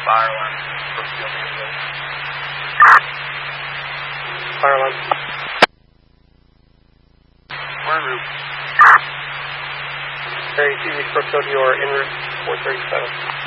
Fire alarm. Brookfield neighborhood. Fire alarm. We're en route. Very easy, Brookfield, you are en route 437.